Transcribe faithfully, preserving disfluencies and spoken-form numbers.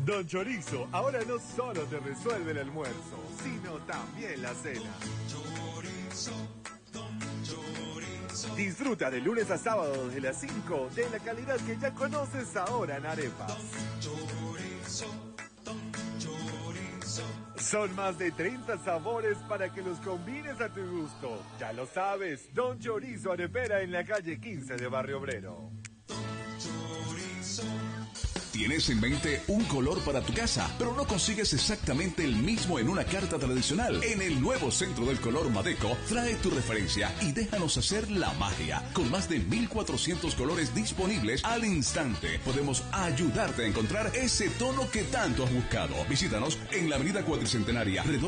Don Chorizo ahora no solo te resuelve el almuerzo, sino también la cena. Chorizo, Don Chorizo. Disfruta de lunes a sábado desde las cinco de la calidad que ya conoces ahora en arepas. Chorizo, Don Chorizo. Son más de treinta sabores para que los combines a tu gusto. Ya lo sabes, Don Chorizo Arepera en la calle quince de Barrio Obrero. Don Chorizo. ¿Tienes en mente un color para tu casa, pero no consigues exactamente el mismo en una carta tradicional? En el nuevo Centro del Color Madeco, trae tu referencia y déjanos hacer la magia. Con más de mil cuatrocientos colores disponibles al instante, podemos ayudarte a encontrar ese tono que tanto has buscado. Visítanos en la Avenida Cuatricentenaria,